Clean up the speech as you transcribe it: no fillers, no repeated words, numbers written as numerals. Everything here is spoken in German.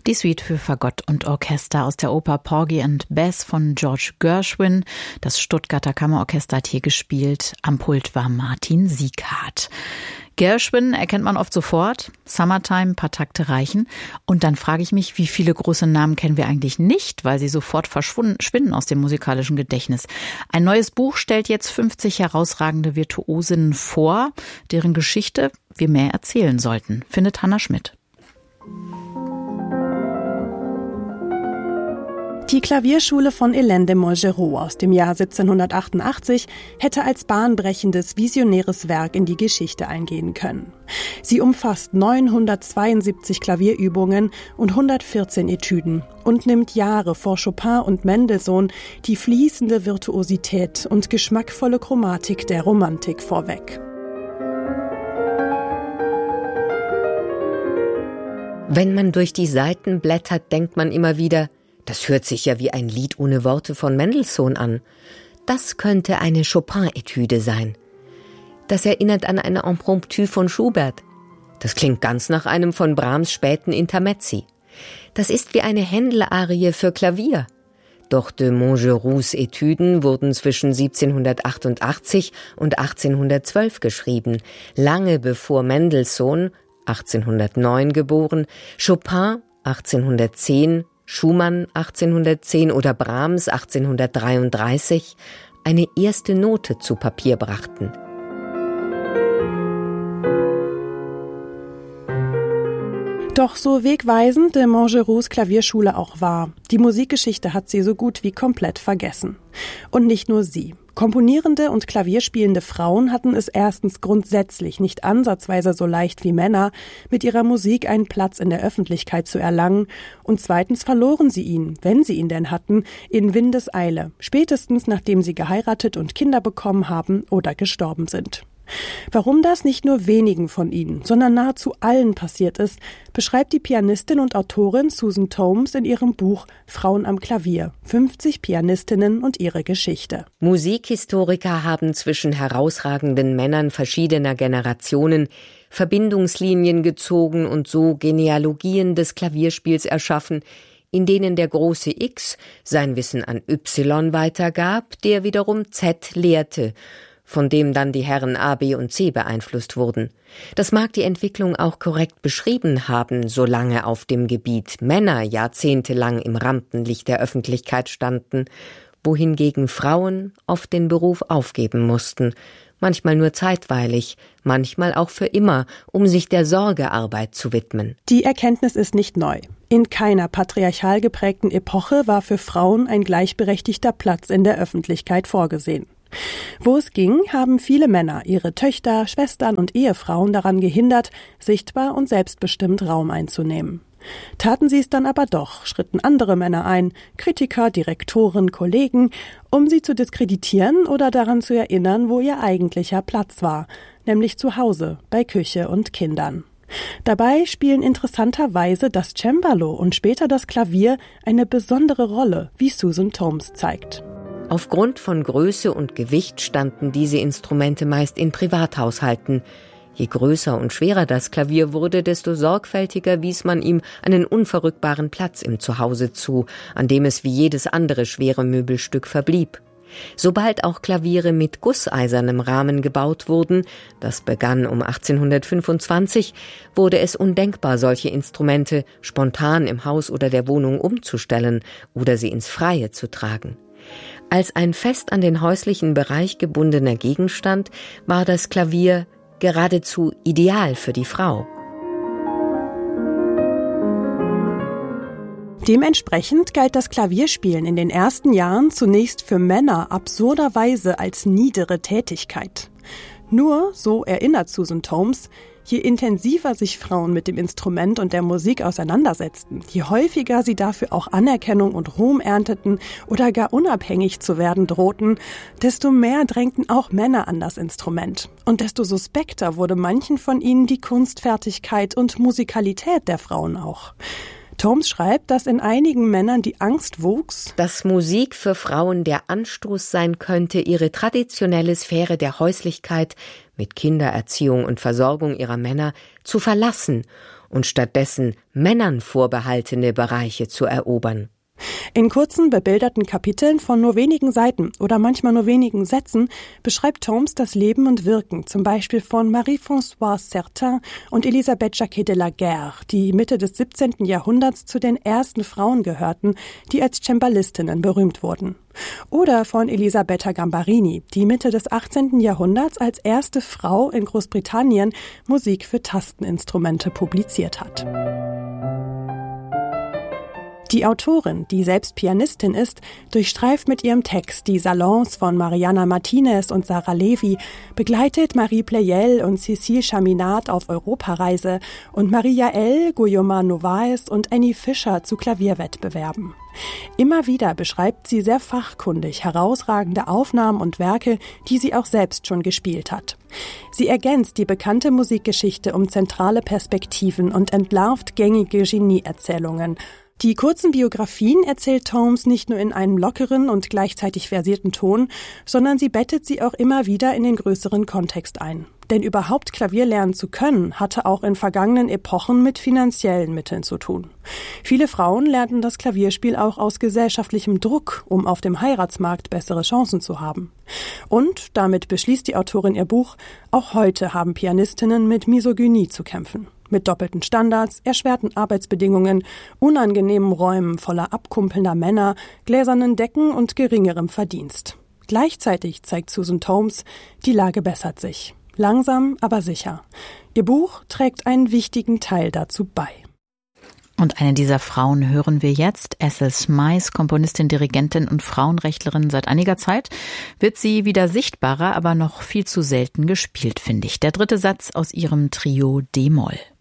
Die Suite für Fagott und Orchester aus der Oper Porgy and Bess von George Gershwin. Das Stuttgarter Kammerorchester hat hier gespielt. Am Pult war Martin Sieghardt. Gershwin erkennt man oft sofort. Summertime, paar Takte reichen. Und dann frage ich mich, wie viele große Namen kennen wir eigentlich nicht, weil sie sofort verschwinden aus dem musikalischen Gedächtnis. Ein neues Buch stellt jetzt 50 herausragende Virtuosinnen vor, deren Geschichte wir mehr erzählen sollten, findet Hanna Schmidt. Die Klavierschule von Hélène de Montgeroux aus dem Jahr 1788 hätte als bahnbrechendes, visionäres Werk in die Geschichte eingehen können. Sie umfasst 972 Klavierübungen und 114 Etüden und nimmt Jahre vor Chopin und Mendelssohn die fließende Virtuosität und geschmackvolle Chromatik der Romantik vorweg. Wenn man durch die Seiten blättert, denkt man immer wieder, das hört sich ja wie ein Lied ohne Worte von Mendelssohn an. Das könnte eine Chopin-Etüde sein. Das erinnert an eine Impromptu von Schubert. Das klingt ganz nach einem von Brahms späten Intermezzi. Das ist wie eine Händel-Arie für Klavier. Doch de Montgeroux' Etüden wurden zwischen 1788 und 1812 geschrieben, lange bevor Mendelssohn, 1809 geboren, Chopin, 1810, Schumann 1810 oder Brahms 1833 eine erste Note zu Papier brachten. Doch so wegweisend de Montgeroux' Klavierschule auch war, die Musikgeschichte hat sie so gut wie komplett vergessen. Und nicht nur sie. Komponierende und klavierspielende Frauen hatten es erstens grundsätzlich nicht ansatzweise so leicht wie Männer, mit ihrer Musik einen Platz in der Öffentlichkeit zu erlangen, und zweitens verloren sie ihn, wenn sie ihn denn hatten, in Windeseile, spätestens nachdem sie geheiratet und Kinder bekommen haben oder gestorben sind. Warum das nicht nur wenigen von ihnen, sondern nahezu allen passiert ist, beschreibt die Pianistin und Autorin Susan Thomes in ihrem Buch Frauen am Klavier, 50 Pianistinnen und ihre Geschichte. Musikhistoriker haben zwischen herausragenden Männern verschiedener Generationen Verbindungslinien gezogen und so Genealogien des Klavierspiels erschaffen, in denen der große X sein Wissen an Y weitergab, der wiederum Z lehrte, von dem dann die Herren A, B und C beeinflusst wurden. Das mag die Entwicklung auch korrekt beschrieben haben, solange auf dem Gebiet Männer jahrzehntelang im Rampenlicht der Öffentlichkeit standen, wohingegen Frauen oft den Beruf aufgeben mussten, manchmal nur zeitweilig, manchmal auch für immer, um sich der Sorgearbeit zu widmen. Die Erkenntnis ist nicht neu. In keiner patriarchal geprägten Epoche war für Frauen ein gleichberechtigter Platz in der Öffentlichkeit vorgesehen. Wo es ging, haben viele Männer ihre Töchter, Schwestern und Ehefrauen daran gehindert, sichtbar und selbstbestimmt Raum einzunehmen. Taten sie es dann aber doch, schritten andere Männer ein, Kritiker, Direktoren, Kollegen, um sie zu diskreditieren oder daran zu erinnern, wo ihr eigentlicher Platz war, nämlich zu Hause, bei Küche und Kindern. Dabei spielen interessanterweise das Cembalo und später das Klavier eine besondere Rolle, wie Susan Thomes zeigt. Aufgrund von Größe und Gewicht standen diese Instrumente meist in Privathaushalten. Je größer und schwerer das Klavier wurde, desto sorgfältiger wies man ihm einen unverrückbaren Platz im Zuhause zu, an dem es wie jedes andere schwere Möbelstück verblieb. Sobald auch Klaviere mit gusseisernem Rahmen gebaut wurden, das begann um 1825, wurde es undenkbar, solche Instrumente spontan im Haus oder der Wohnung umzustellen oder sie ins Freie zu tragen. Als ein fest an den häuslichen Bereich gebundener Gegenstand war das Klavier geradezu ideal für die Frau. Dementsprechend galt das Klavierspielen in den ersten Jahren zunächst für Männer absurderweise als niedere Tätigkeit. Nur, so erinnert Susan Thomes, je intensiver sich Frauen mit dem Instrument und der Musik auseinandersetzten, je häufiger sie dafür auch Anerkennung und Ruhm ernteten oder gar unabhängig zu werden drohten, desto mehr drängten auch Männer an das Instrument. Und desto suspekter wurde manchen von ihnen die Kunstfertigkeit und Musikalität der Frauen auch. Thomes schreibt, dass in einigen Männern die Angst wuchs, dass Musik für Frauen der Anstoß sein könnte, ihre traditionelle Sphäre der Häuslichkeit mit Kindererziehung und Versorgung ihrer Männer zu verlassen und stattdessen Männern vorbehaltene Bereiche zu erobern. In kurzen, bebilderten Kapiteln von nur wenigen Seiten oder manchmal nur wenigen Sätzen beschreibt Thoms das Leben und Wirken, zum Beispiel von Marie-Françoise Certain und Elisabeth Jacquet de la Guerre, die Mitte des 17. Jahrhunderts zu den ersten Frauen gehörten, die als Cembalistinnen berühmt wurden. Oder von Elisabetta Gambarini, die Mitte des 18. Jahrhunderts als erste Frau in Großbritannien Musik für Tasteninstrumente publiziert hat. Die Autorin, die selbst Pianistin ist, durchstreift mit ihrem Text die Salons von Mariana Martinez und Sarah Levy, begleitet Marie Pleyel und Cécile Chaminade auf Europareise und Maria L., Guillaume Novaes und Annie Fischer zu Klavierwettbewerben. Immer wieder beschreibt sie sehr fachkundig herausragende Aufnahmen und Werke, die sie auch selbst schon gespielt hat. Sie ergänzt die bekannte Musikgeschichte um zentrale Perspektiven und entlarvt gängige Genieerzählungen. Die kurzen Biografien erzählt Thoms nicht nur in einem lockeren und gleichzeitig versierten Ton, sondern sie bettet sie auch immer wieder in den größeren Kontext ein. Denn überhaupt Klavier lernen zu können, hatte auch in vergangenen Epochen mit finanziellen Mitteln zu tun. Viele Frauen lernten das Klavierspiel auch aus gesellschaftlichem Druck, um auf dem Heiratsmarkt bessere Chancen zu haben. Und, damit beschließt die Autorin ihr Buch, auch heute haben Pianistinnen mit Misogynie zu kämpfen. Mit doppelten Standards, erschwerten Arbeitsbedingungen, unangenehmen Räumen voller abkumpelnder Männer, gläsernen Decken und geringerem Verdienst. Gleichzeitig zeigt Susan Thoms, die Lage bessert sich. Langsam, aber sicher. Ihr Buch trägt einen wichtigen Teil dazu bei. Und eine dieser Frauen hören wir jetzt, Ethel Smyth, Komponistin, Dirigentin und Frauenrechtlerin. Seit einiger Zeit wird sie wieder sichtbarer, aber noch viel zu selten gespielt, finde ich. Der dritte Satz aus ihrem Trio D-Moll.